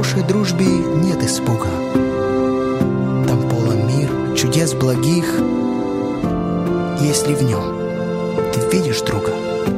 хорошей дружбе нет испуга. Там полон мир чудес благих, если в нем ты видишь друга.